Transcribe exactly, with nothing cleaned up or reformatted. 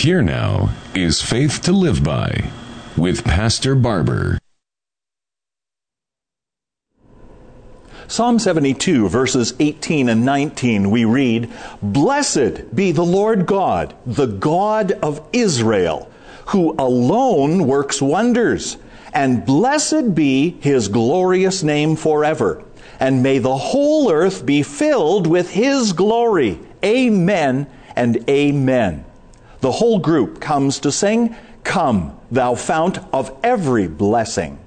Here now is Faith to Live By with Pastor Barber. Psalm seventy-two, verses eighteen and nineteen, we read, "Blessed be the Lord God, the God of Israel, who alone works wonders, and blessed be his glorious name forever. And may the whole earth be filled with his glory. Amen and amen." The whole group comes to sing, "Come, thou fount of every blessing."